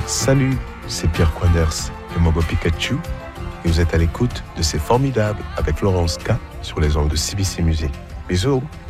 Salut, c'est Pierre Quanders de Mogo Pikachu et vous êtes à l'écoute de C'est Formidable avec Laurence K sur les ondes de CBC Music. Bisous.